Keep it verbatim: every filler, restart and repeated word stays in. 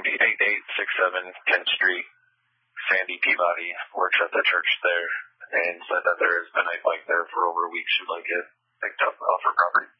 eight eight six seven tenth Street. Sandy Peabody works at the church there and said that there has been a bike there for over a week. She'd like it picked up off her property.